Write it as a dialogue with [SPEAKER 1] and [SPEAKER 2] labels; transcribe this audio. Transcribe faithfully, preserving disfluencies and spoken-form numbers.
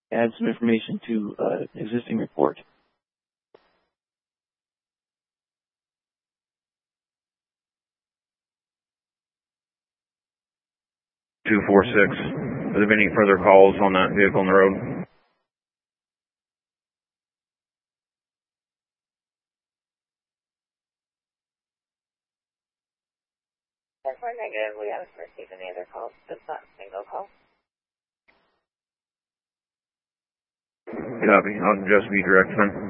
[SPEAKER 1] add some information to uh, existing report.
[SPEAKER 2] two four six, are there any further calls on that vehicle on the road?
[SPEAKER 3] ten four negative, we haven't received any other calls, just that single call.
[SPEAKER 2] Copy, I'll just be direct then.